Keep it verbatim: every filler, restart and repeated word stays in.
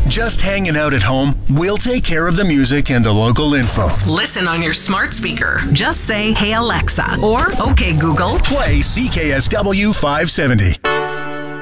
Just hanging out at home? We'll take care of the music and the local info. Listen on your smart speaker. Just say, "Hey Alexa," or "Okay Google." Play C K S W five seventy.